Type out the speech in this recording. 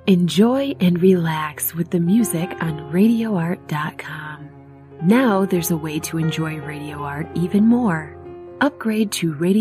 Enjoy and relax with the music on RadioArt.com. Now there's a way to enjoy Radio Art even more. Upgrade to Radio